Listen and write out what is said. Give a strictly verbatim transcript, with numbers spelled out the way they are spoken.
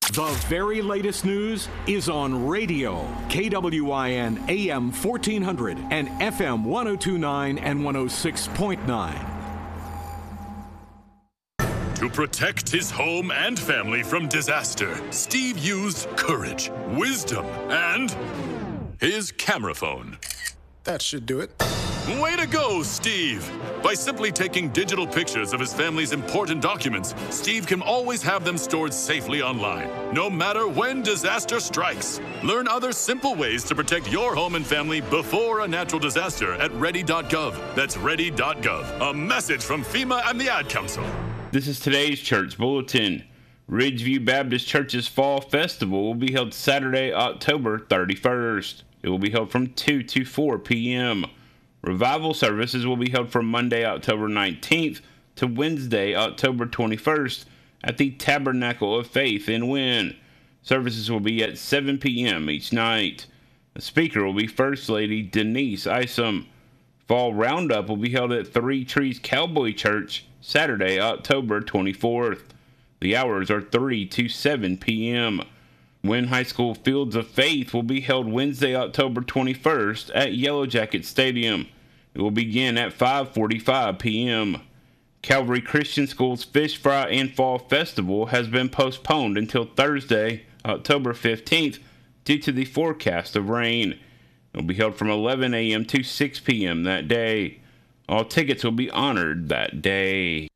The very latest news is on radio. K W I N A M fourteen hundred and F M one oh two point nine and one oh six point nine. To protect his home and family from disaster, Steve used courage, wisdom, and his camera phone. That should do it. Way to go, Steve! By simply taking digital pictures of his family's important documents, Steve can always have them stored safely online, no matter when disaster strikes. Learn other simple ways to protect your home and family before a natural disaster at ready dot gov. That's ready dot gov. A message from FEMA and the Ad Council. This is today's church bulletin. Ridgeview Baptist Church's Fall Festival will be held Saturday, October thirty-first. It will be held from two to four p.m. Revival services will be held from Monday, October nineteenth to Wednesday, October twenty-first at the Tabernacle of Faith in Wynn. Services will be at seven p.m. each night. The speaker will be First Lady Denise Isom. Fall Roundup will be held at Three Trees Cowboy Church Saturday, October twenty-fourth. The hours are three to seven p.m. Wynn High School Fields of Faith will be held Wednesday, October twenty-first at Yellow Jacket Stadium. It will begin at five forty-five p.m. Calvary Christian School's Fish Fry and Fall Festival has been postponed until Thursday, October fifteenth, due to the forecast of rain. It will be held from eleven a.m. to six p.m. that day. All tickets will be honored that day.